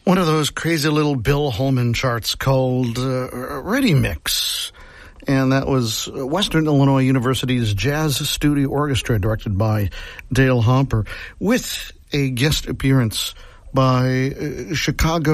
One of those crazy little Bill Holman charts called Ready Mix. And that was Western Illinois University's Jazz Studio Orchestra, directed by Dale Homper, with a guest appearance by Chicago